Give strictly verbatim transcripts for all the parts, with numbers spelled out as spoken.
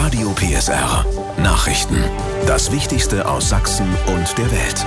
Radio P S R. Nachrichten. Das Wichtigste aus Sachsen und der Welt.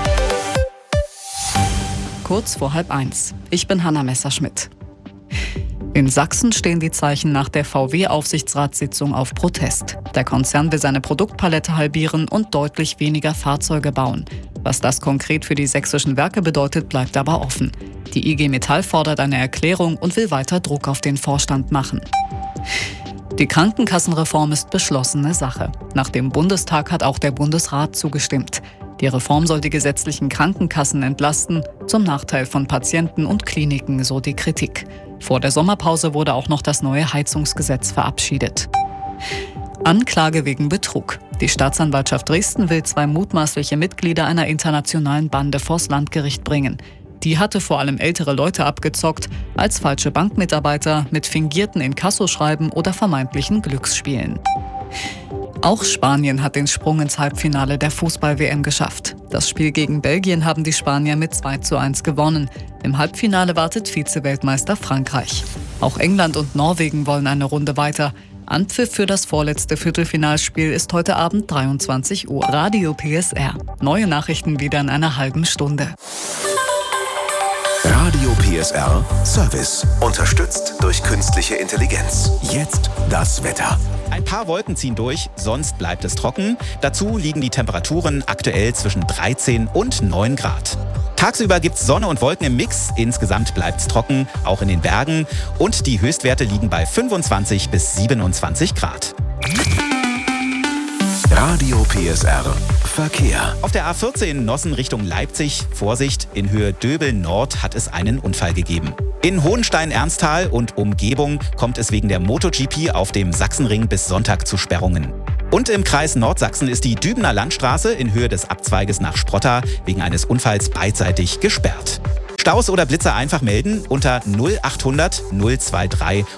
Kurz vor halb eins. Ich bin Hanna Messerschmidt. In Sachsen stehen die Zeichen nach der V W-Aufsichtsratssitzung auf Protest. Der Konzern will seine Produktpalette halbieren und deutlich weniger Fahrzeuge bauen. Was das konkret für die sächsischen Werke bedeutet, bleibt aber offen. Die I G Metall fordert eine Erklärung und will weiter Druck auf den Vorstand machen. Die Krankenkassenreform ist beschlossene Sache. Nach dem Bundestag hat auch der Bundesrat zugestimmt. Die Reform soll die gesetzlichen Krankenkassen entlasten, zum Nachteil von Patienten und Kliniken, so die Kritik. Vor der Sommerpause wurde auch noch das neue Heizungsgesetz verabschiedet. Anklage wegen Betrug. Die Staatsanwaltschaft Dresden will zwei mutmaßliche Mitglieder einer internationalen Bande vors Landgericht bringen. Die hatte vor allem ältere Leute abgezockt, als falsche Bankmitarbeiter mit fingierten Inkassoschreiben oder vermeintlichen Glücksspielen. Auch Spanien hat den Sprung ins Halbfinale der Fußball-W M geschafft. Das Spiel gegen Belgien haben die Spanier mit zwei zu eins gewonnen. Im Halbfinale wartet Vize-Weltmeister Frankreich. Auch England und Norwegen wollen eine Runde weiter. Anpfiff für das vorletzte Viertelfinalspiel ist heute Abend dreiundzwanzig Uhr. Radio P S R. Neue Nachrichten wieder in einer halben Stunde. Radio P S R Service. Unterstützt durch künstliche Intelligenz. Jetzt das Wetter. Ein paar Wolken ziehen durch, sonst bleibt es trocken. Dazu liegen die Temperaturen aktuell zwischen dreizehn und neun Grad. Tagsüber gibt es Sonne und Wolken im Mix. Insgesamt bleibt es trocken, auch in den Bergen. Und die Höchstwerte liegen bei fünfundzwanzig bis siebenundzwanzig Grad. Radio P S R Verkehr. Auf der A vierzehn Nossen Richtung Leipzig, Vorsicht, in Höhe Döbeln Nord hat es einen Unfall gegeben. In Hohenstein-Ernsthal und Umgebung kommt es wegen der MotoGP auf dem Sachsenring bis Sonntag zu Sperrungen. Und im Kreis Nordsachsen ist die Dübener Landstraße in Höhe des Abzweiges nach Sprotta wegen eines Unfalls beidseitig gesperrt. Staus oder Blitzer einfach melden unter null achthundert null drei drei